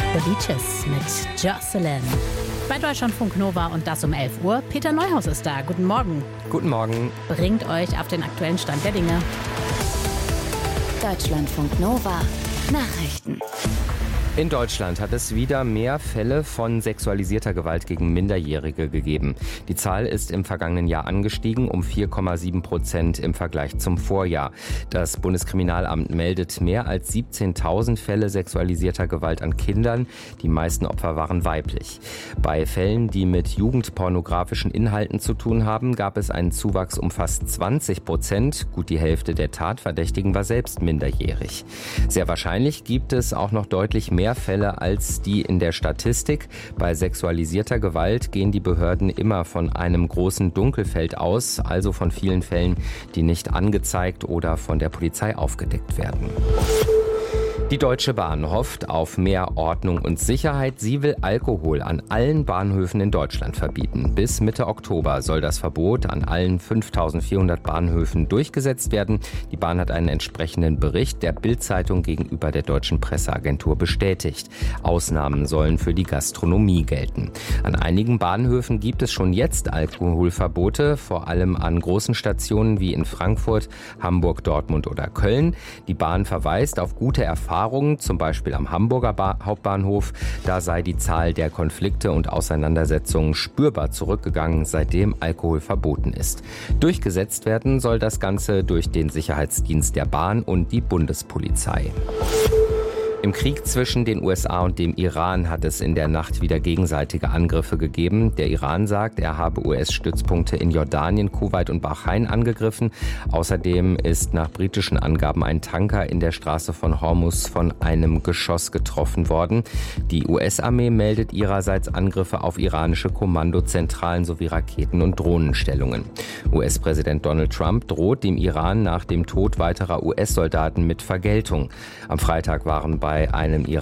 The Beaches mit Jocelyn. Bei Deutschlandfunk Nova und das um 11 Uhr. Peter Neuhaus ist da. Guten Morgen. Guten Morgen. Bringt euch auf den aktuellen Stand der Dinge. Deutschlandfunk Nova. Nachrichten. In Deutschland hat es wieder mehr Fälle von sexualisierter Gewalt gegen Minderjährige gegeben. Die Zahl ist im vergangenen Jahr angestiegen um 4,7% im Vergleich zum Vorjahr. Das Bundeskriminalamt meldet mehr als 17.000 Fälle sexualisierter Gewalt an Kindern. Die meisten Opfer waren weiblich. Bei Fällen, die mit jugendpornografischen Inhalten zu tun haben, gab es einen Zuwachs um fast 20%. Gut die Hälfte der Tatverdächtigen war selbst minderjährig. Sehr wahrscheinlich gibt es auch noch deutlich mehr Fälle als die in der Statistik. Bei sexualisierter Gewalt gehen die Behörden immer von einem großen Dunkelfeld aus, also von vielen Fällen, die nicht angezeigt oder von der Polizei aufgedeckt werden. Die Deutsche Bahn hofft auf mehr Ordnung und Sicherheit. Sie will Alkohol an allen Bahnhöfen in Deutschland verbieten. Bis Mitte Oktober soll das Verbot an allen 5.400 Bahnhöfen durchgesetzt werden. Die Bahn hat einen entsprechenden Bericht der Bild-Zeitung gegenüber der Deutschen Presseagentur bestätigt. Ausnahmen sollen für die Gastronomie gelten. An einigen Bahnhöfen gibt es schon jetzt Alkoholverbote, vor allem an großen Stationen wie in Frankfurt, Hamburg, Dortmund oder Köln. Die Bahn verweist auf gute Erfahrungen, zum Beispiel am Hamburger Hauptbahnhof. Da sei die Zahl der Konflikte und Auseinandersetzungen spürbar zurückgegangen, seitdem Alkohol verboten ist. Durchgesetzt werden soll das Ganze durch den Sicherheitsdienst der Bahn und die Bundespolizei. Im Krieg zwischen den USA und dem Iran hat es in der Nacht wieder gegenseitige Angriffe gegeben. Der Iran sagt, er habe US-Stützpunkte in Jordanien, Kuwait und Bahrain angegriffen. Außerdem ist nach britischen Angaben ein Tanker in der Straße von Hormuz von einem Geschoss getroffen worden. Die US-Armee meldet ihrerseits Angriffe auf iranische Kommandozentralen sowie Raketen- und Drohnenstellungen. US-Präsident Donald Trump droht dem Iran nach dem Tod weiterer US-Soldaten mit Vergeltung. Am Freitag waren bei einem